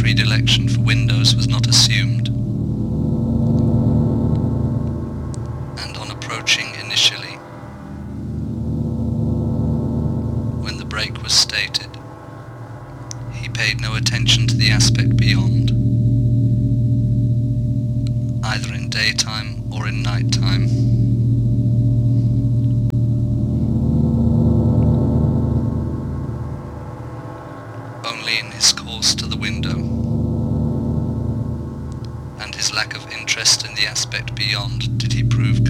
predilection for windows was not assumed, and on approaching initially, when the break was stated, he paid no attention to the aspect beyond, either in daytime or in nighttime.